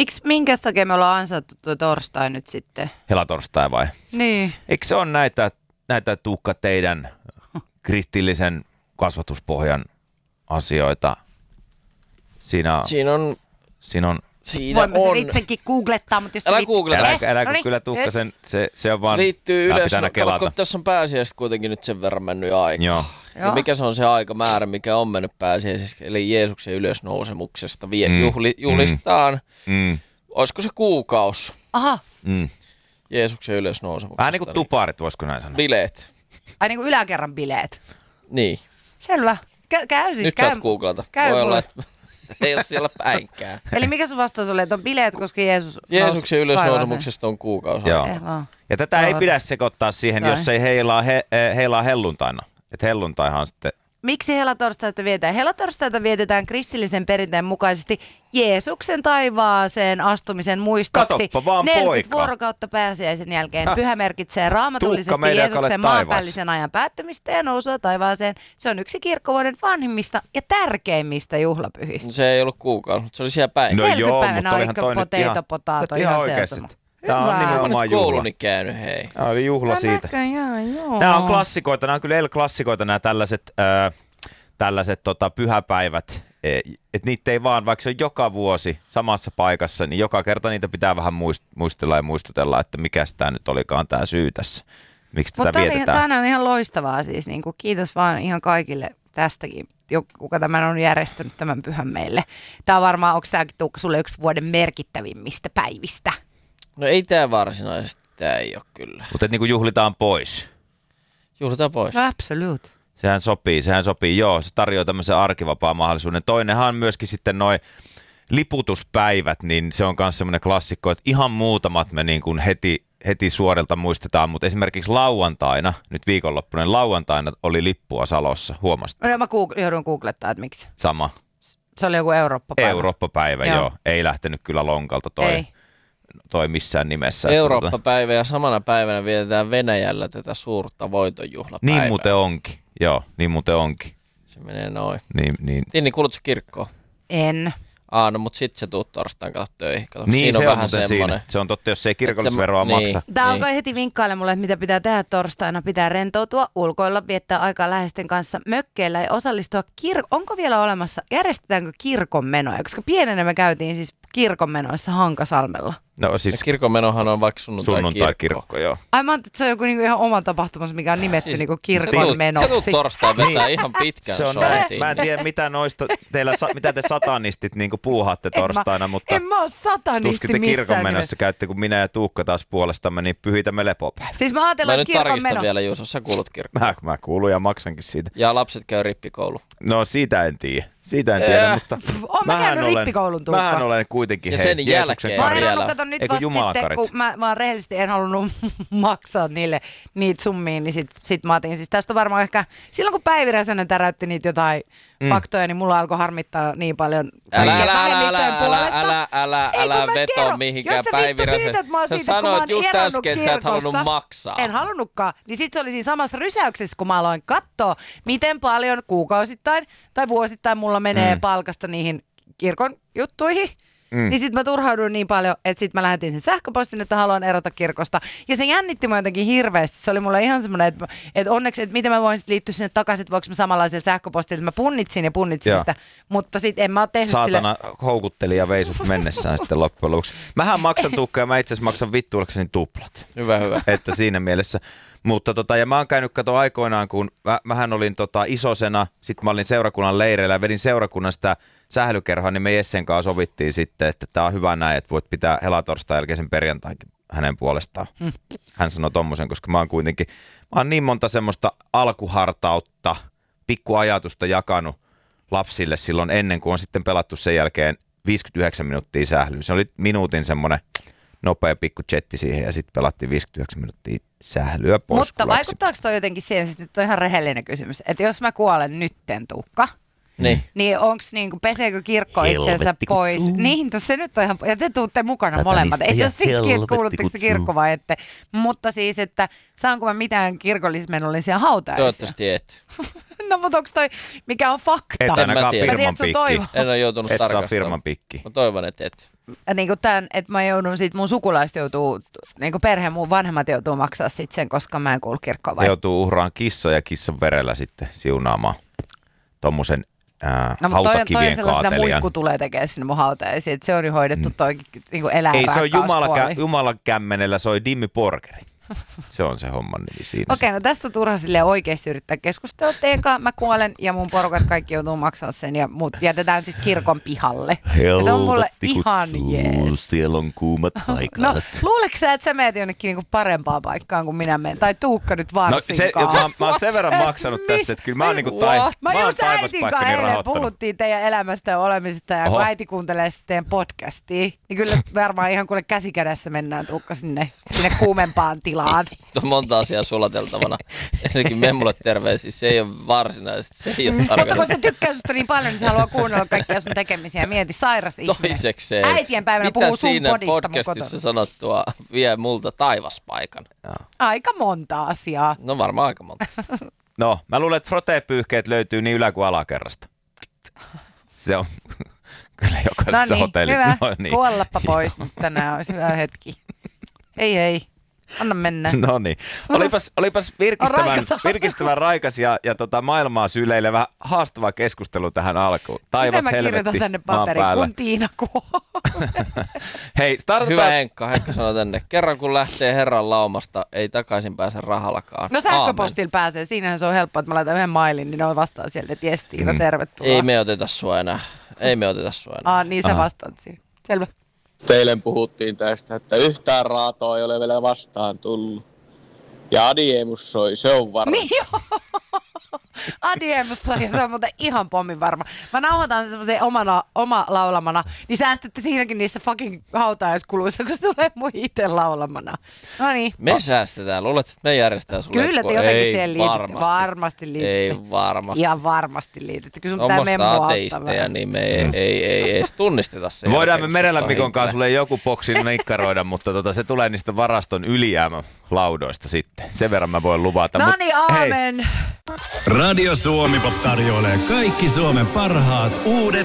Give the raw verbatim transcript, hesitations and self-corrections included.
Miksi, minkä takia me ollaan ansaittu tuo torstai nyt sitten? Helatorstai vai? Niin. Eikö se ole näitä, näitä Tuukka teidän kristillisen kasvatuspohjan asioita? Siinä, Siinä on... Siinä on Siinä Voimme on... sen itsekin googlettaa, mutta jos... Älä se googleta. Älä, älä kun Noniin, kyllä Tuukka yes. sen, se, se on vaan... Liittyy yleensä, pitää no, kelata. kun tässä on pääsiäistä kuitenkin nyt sen verran mennyt aika. Joo. Ja mikä se on se aikamäärä, mikä on mennyt pääsiäiseksi, eli Jeesuksen ylösnousemuksesta vie, Mm. juhli, julistetaan. Mm. Olisiko se kuukaus Aha, Mm. Jeesuksen ylösnousemuksesta? Vähän niin kuin tuparit, voisiko näin sanoa? Bileet. ai niin kuin yläkerran bileet. Niin. Selvä. Kä- käy siis, Nyt käy. saat googlata. käy Voi olla, mulle. että ei ole siellä päinkään. Eli mikä sun vastaus oli, että on bileet, koska Jeesus Jeesuksen nousi ylösnousemuksesta on kuukausi. Joo. Eh, vaan. Ja tätä ei Joo. pidä sekoittaa siihen, Sitä jos ei heilaa, he, eh, heilaa helluntaina. Että helluntaihan sitten... Miksi helatorstaita vietetään? Helatorstaita vietetään kristillisen perinteen mukaisesti Jeesuksen taivaaseen astumisen muistoksi. Katoppa vaan, neljäkymmentä poika. vuorokautta pääsiäisen jälkeen. Häh? Pyhä merkitsee Tuukka raamatullisesti meidän, joka olet Jeesuksen taivaassa. maanpäällisen ajan päättymistä ja nousua taivaaseen. Se on yksi kirkkovuoden vanhimmista ja tärkeimmistä juhlapyhistä. Se ei ollut kuukausi, mutta se oli siellä päin. No neljäkymmentä joo, päivänä mutta olihan aika toi nyt potato, ihan... potato, ihan ihan oikeasti. seasoma. Tämä on Hyvä. nimenomaan Mä nyt juhla. kouluni käynyt, hei. Tämä oli juhla siitä. Näköjään, joo. Nämä on klassikoita, nämä on kyllä El-klassikoita nämä tällaiset, äh, tällaiset tota, pyhäpäivät. Että niitä ei vaan, vaikka se on joka vuosi samassa paikassa, niin joka kerta niitä pitää vähän muist- muistella ja muistutella, että mikä tämä nyt olikaan tämä syy tässä. Miksi tätä Mutta vietetään. tämä on ihan loistavaa siis. Niin kuin, kiitos vaan ihan kaikille tästäkin, kuka tämän on järjestänyt tämän pyhän meille. Tämä on varmaan, onko tämäkin Tuukka sulle yksi vuoden merkittävimmistä päivistä? No ei tää varsinaisesti, tää ei ole kyllä. Mutta niinku juhlitaan pois. Juhlitaan pois. No absolute. Sehän sopii, sehän sopii. Joo, se tarjoaa tämmöisen arkivapaan mahdollisuuden. Toinenhan on myöskin sitten noi liputuspäivät, niin se on myös semmoinen klassikko, että ihan muutamat me niin kuin heti, heti suorilta muistetaan, mutta esimerkiksi lauantaina, nyt viikonloppuna, lauantaina oli lippua Salossa, huomasit? No, mä goog- joudun googlettaa, että miksi. Sama. Se oli joku Eurooppa-päivä. Eurooppa-päivä, joo. joo. Ei lähtenyt kyllä lonkalta toi, Ei. toi missään nimessä. Eurooppa-päivä ja samana päivänä vietetään Venäjällä tätä suurta voitonjuhlapäivää. Niin muuten onkin, joo, niin muuten onkin. Se menee noin. Niin, niin. Tinni, kuulutko kirkkoon? En. Aa, no mut sit sä tuut torstain kautta töihin. Kato, Niin siinä se on on vähän muuten semmonen. siinä. Se on totta, jos ei kirkollisveroa niin. maksa. Tämä Niin. alkoi heti vinkkailemaan mulle, että mitä pitää tehdä torstaina. Pitää rentoutua, ulkoilla, viettää aikaa läheisten kanssa, mökkeillä ja osallistua. Kir- Onko vielä olemassa, järjestetäänkö kirkonmenoja? Koska pienenä me käytiin siis kirkonmenoissa Hankasalmella. No Ja siis kirkonmenohan on vaikka sunnuntai, sunnuntai kirkko. kirkko, joo. Ai mä ajattelin, että se on joku niinku ihan oma tapahtumassa, mikä on nimetty Siis niinku Se tuut, kirkonmenoksi. torstain vetää Niin. ihan pitkän Se on soitin. Mä en tiedä, mitä noista teillä, sa- mitä te satanistit niinku puuhaatte torstaina, en mä, mutta En mä oo satanisti tuskin te missään kirkon nimessä. menossa käytte, kun minä ja Tuukka taas puolestamme, niin pyhitämme lepopäivä. Siis mä Mä ajatellaan, nyt että kirkon tarkistan meno. vielä, Juuso, sä kuulut kirkkoon. Mä, mä kuulun ja maksankin siitä. Ja lapset käy rippikoulu. No siitä en tiedä. Siitä en tiedä, Äh. mutta Oon mä käynyt olen, rippikoulun, Tuukka. mähän olen kuitenkin Ja hei, sen Jeesuksen jälkeen Mä oon vielä. eronnut, kato nyt Eikö vasta sitten, jumalakarit? kun mä vaan rehellisesti en halunnut maksaa niille niitä summia, niin sit, sit mä otin. Siis tästä on varmaan ehkä, silloin kun Päivi Räsänen täräytti niitä jotain mm. faktoja, niin mulla alkoi harmittaa niin paljon Älä, kaikkien älä, älä, vähemmistöjen älä, puolesta. älä, älä, Ei, kun älä mä veto kerron. mihinkään Jos sä vittu Päivi Räsänen. siitä, että mä oon Sä siitä, kun mä sanoit oon just eronnut äsken, että sä et halunnut kirkosta. maksaa. En halunnutkaan. Niin sit se oli siinä samassa rysäyksessä, kun mä aloin katsoa, miten paljon kuukausittain tai vuosittain mulla menee mm. palkasta niihin kirkon juttuihin. Mm. Niin sit mä turhauduin niin paljon, että sit mä lähetin sen sähköpostin, että haluan erota kirkosta. Ja se jännitti mua jotenkin hirveästi. Se oli mulle ihan semmoinen, että, että onneksi, että miten mä voin sit liittyä sinne takaisin, että voiko mä samanlaisella sähköpostilla, että mä punnitsin ja punnitsin Joo. sitä. Mutta sit en mä oo tehnyt Saatana sille... houkutteli ja vei sut mennessään sitten loppujen lopuksi. Mähän maksan Tuukka ja mä itse asiassa maksan vittuullakseni tuplat. Hyvä, hyvä. Että siinä mielessä. Mutta tota, ja mä oon käynyt kato aikoinaan, kun mä, mähän olin tota isosena, sit mä olin seurakunnan leireillä ja vedin seurakunnan sitä sählykerhoa, niin me Jessen kanssa sovittiin sitten, että tää on hyvä näin, että voit pitää helatorstain jälkeisen perjantainkin hänen puolestaan. Hmm. Hän sanoi tommosen, koska mä oon kuitenkin, mä oon niin monta semmoista alkuhartautta, pikkuajatusta jakanut lapsille silloin ennen kuin on sitten pelattu sen jälkeen viisikymmentäyhdeksän minuuttia sählyä. Se oli minuutin semmoinen nopea pikku chetti siihen ja sitten pelattiin viisikymmentäyhdeksän minuuttia sählyä pois. Mutta vaikuttaako toi jotenkin siihen, siis nyt on ihan rehellinen kysymys, että jos mä kuolen nytten, Tuukka, Niin. Niin onks niinku, peseekö kirkko itsensä pois? Niin, tuossa se nyt on ihan, ja te tuutte mukana Satanista molemmat. Ei se ole sitkin, että kuulutteko te kirkko vai ette. Mutta siis, että saanko mä mitään kirkollismenollisia hautajaisia? Toivottavasti et. No mutta onks toi, mikä on fakta? Et ainakaan tiedä. firman pikki. En ole joutunut Et saa tarkastamaan. firman pikki. Mä toivon, että et. Niin kuin tämän, että mä joudun sit, mun sukulaiset joutuu, niin kuin perhe, mun vanhemmat joutuu maksaa sit sen, koska mä en kuulu kirkkoon vai? Joutuu uhraan kissa ja kissan verellä sitten siunaamaan tommosen ää, No mutta toi, hautakivien toi on sellaista, että kaatelijan. muikku tulee tekemään sinne mun hautajaisiin, että se on jo hoidettu toi niin kuin Ei, eläinrakkauspuoli. se on Jumala, kä- Jumalan kämmenellä, se on Dimmi Porkeri. Se on se homman nimi siinä. Okei, okay, no tästä on turha silleen oikeasti yrittää keskustella teidän kanssa. Mä kuolen ja mun porukat kaikki joutuu maksaa sen ja mut jätetään siis kirkon pihalle. Ja se on mulle ihan jees. Siellä on kuumat paikat. No, luuleeko sä, että sä meet jonnekin niinku parempaan paikkaan kuin minä menen? Tai Tuukka nyt No varsinkaan. se, mä, mä oon sen verran maksanut Mis- tässä, että kyllä mä oon niinku tai, Mä mä oon just äitin kanssa taivaspaikkani eilen rahoittanut. puhuttiin teidän elämästä ja olemisesta ja Oho. kun äiti kuuntelee sitten teidän podcastia, niin kyllä varmaan ihan kuule käsikädessä mennään Tuukka sinne, sinne kuumempaan tilaan. On monta asiaa sulateltavana. Ensinnäkin mene mulle terveisiä. Se ei ole varsinaisesti. Se ei ole Mutta kun tarkoitus. se tykkää susta niin paljon, niin se haluaa kuunnella kaikkia sun tekemisiä. Mieti, sairas ihminen. Toisekseen. Äitien päivänä mitä puhuu sun siinä podista mun podcastissa kotona. sanottua vie multa taivaspaikan? Aika monta asiaa. No varmaan aika monta. No, mä luulen, että frotee-pyyhkeet löytyy niin ylä- kuin alakerrasta. Se on kyllä No jokaisessa niin, hotellissa. hyvä. No niin. Kuollappa pois nyt tänään, olisi hyvä hetki. Ei, ei. Anna mennä. No niin. Olipas, olipas virkistävän, raikas. virkistävän raikas ja, ja tota maailmaa syleilevä haastava keskustelu tähän alkuun. Taivas Miten mä kirjoitan helvetti tänne maan paperiin, päällä. kun Tiina kuolee? Hei, Hyvä startataan. Henkka. Henkka sanoi tänne. Kerran kun lähtee Herran laumasta, ei takaisin pääse rahallakaan. No sähköpostilla pääsee, siinähän se on helppoa, että mä laitan yhden mailin, niin ne on vastaan sieltä, että jes Tiina, tervetuloa. Ei me oteta sua enää. Ei me oteta sua enää. Ah, niin sä vastaat siihen. Selvä. Eilen puhuttiin tästä, että yhtään raatoa ei ole vielä vastaan tullut. Ja Adiemus soi, se on varma. Niin joo. Adiemus on, ja se on muuten ihan pommin varma. Mä nauhoitan sen semmoisen omana, oma laulamana, niin säästätte siinäkin niissä fucking hautajaiskuluissa, kun se tulee mun itse laulamana. No niin. Me säästetään. Luulet, että me järjestetään sulle? Kyllä te joku- jotenkin Ei siihen liitytte. varmasti. Varmasti liitytte. Ei varmasti. Ihan varmasti liitytte. Kyllä sun pitää Tuommoista memmoa ateisteja, niin me ei, ei, ei, ei edes tunnisteta se. Voidaan me jälkeen, Merellä kun susta Mikon on kanssa henkilö. sulle joku boksi nikkaroida, mutta tota, se tulee niistä varaston ylijäämälaudoista sitten. Sen verran mä voin luvata. No Mut niin, hei, aamen. Radio Suomi Pop tarjoilee kaikki Suomen parhaat uudet